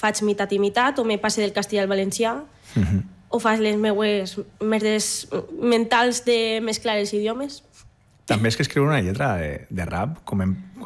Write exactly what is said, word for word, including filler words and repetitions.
faig mitat i mitat, o me passe del castellà al valencià, Mhm. o faig les meues merdes mentals de mesclar els idiomes. També és que escriure una lletra de, de rap, com hem,